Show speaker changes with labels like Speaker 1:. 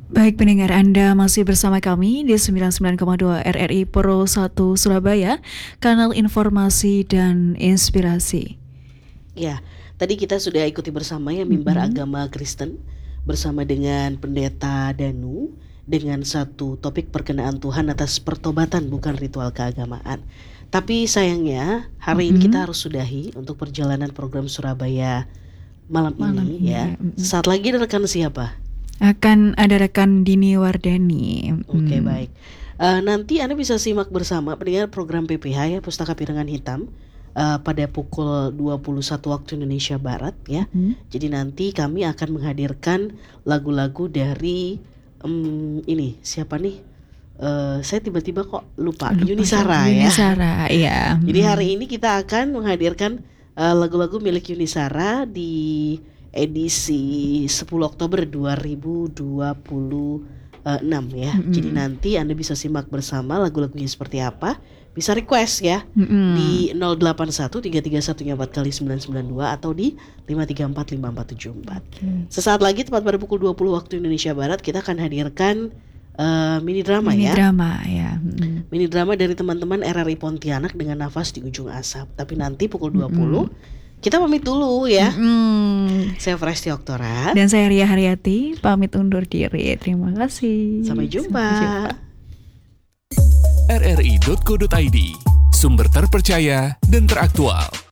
Speaker 1: Baik pendengar, Anda masih bersama kami di 99,2 RRI Pro 1 Surabaya, kanal informasi dan inspirasi.
Speaker 2: Ya, tadi kita sudah ikuti bersama ya mimbar agama Kristen bersama dengan Pendeta Danu dengan satu topik perkenaan Tuhan atas pertobatan bukan ritual keagamaan. Tapi sayangnya hari ini kita harus sudahi untuk perjalanan program Surabaya malam ini ya. Saat lagi ada rekan siapa?
Speaker 1: Akan ada rekan Dini Wardani.
Speaker 2: Oke, baik. Nanti Anda bisa simak bersama pendengar program PPH ya, Pustaka Piringan Hitam pada pukul 21 waktu Indonesia Barat ya. Jadi nanti kami akan menghadirkan lagu-lagu dari ini siapa nih? Saya tiba-tiba kok lupa. Yuni Shara ya.
Speaker 1: Ya.
Speaker 2: Jadi hari ini kita akan menghadirkan lagu-lagu milik Yuni Shara di edisi 10 Oktober 2026 ya. Jadi nanti Anda bisa simak bersama lagu-lagunya seperti apa. Bisa request ya di 081-331-4x992 atau di 534-5474. Sesaat lagi tepat pada pukul 20 waktu Indonesia Barat kita akan hadirkan mini drama ya. Mini drama dari teman-teman RRI Pontianak dengan Nafas di Ujung Asap. Tapi nanti pukul 20 kita pamit dulu ya. Saya Presti Oktora
Speaker 1: dan saya Ria Haryati pamit undur diri. Terima kasih.
Speaker 2: Sampai jumpa.
Speaker 3: RRI.co.id, sumber terpercaya dan teraktual.